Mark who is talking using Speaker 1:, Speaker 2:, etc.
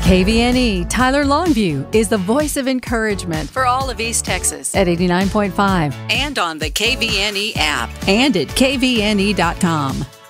Speaker 1: KVNE Tyler Longview is the voice of encouragement for all of East Texas at 89.5 and on the KVNE app and at kvne.com.